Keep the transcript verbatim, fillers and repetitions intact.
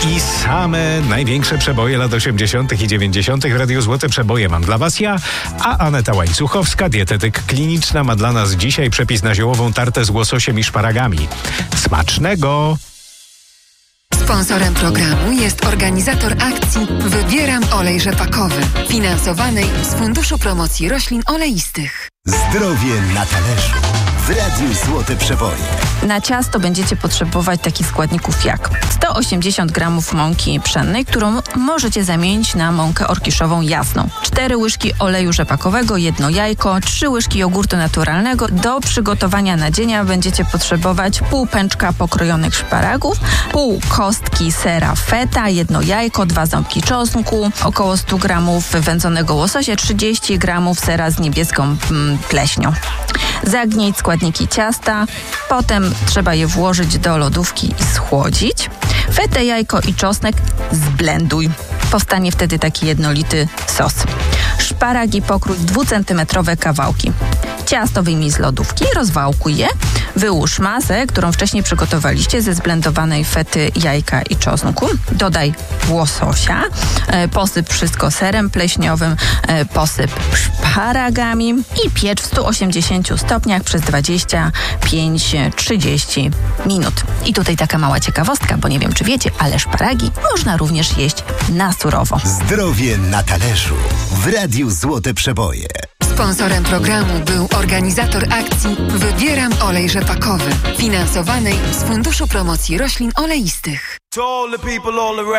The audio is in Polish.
i same największe przeboje lat osiemdziesiątych i dziewięćdziesiątych w Radiu Złote Przeboje mam dla Was ja, a Aneta Łańcuchowska, dietetyk kliniczna, ma dla nas dzisiaj przepis na ziołową tartę z łososiem i szparagami. Smacznego! Sponsorem programu jest organizator akcji Wybieram olej rzepakowy, finansowanej z Funduszu Promocji Roślin Oleistych. Zdrowie na talerzu w Radiu Złote Przeboje. Na ciasto będziecie potrzebować takich składników jak sto osiemdziesiąt gramów mąki pszennej, którą możecie zamienić na mąkę orkiszową jasną, cztery łyżki oleju rzepakowego, jedno jajko, trzy łyżki jogurtu naturalnego. Do przygotowania nadzienia będziecie potrzebować pół pęczka pokrojonych szparagów, pół kostki sera feta, jedno jajko, dwa ząbki czosnku, około sto gramów wędzonego łososia, trzydzieści gramów sera z niebieską mm, pleśnią. Zagnieć składniki ciasta, potem trzeba je włożyć do lodówki i schłodzić. Fetę, jajko i czosnek zblenduj. Powstanie wtedy taki jednolity sos. Szparagi pokrój w dwucentymetrowe kawałki. Ciasto wyjmij z lodówki, rozwałkuj je, wyłóż masę, którą wcześniej przygotowaliście ze zblendowanej fety, jajka i czosnku. Dodaj łososia, e, posyp wszystko serem pleśniowym, e, posyp szparagami i piecz w stu osiemdziesięciu stopniach przez dwadzieścia pięć do trzydziestu minut. I tutaj taka mała ciekawostka, bo nie wiem, czy wiecie, ale szparagi można również jeść na surowo. Zdrowie na talerzu w Radiu Złote Przeboje. Sponsorem programu był organizator akcji Wybieram olej rzepakowy, finansowanej z Funduszu Promocji Roślin Oleistych.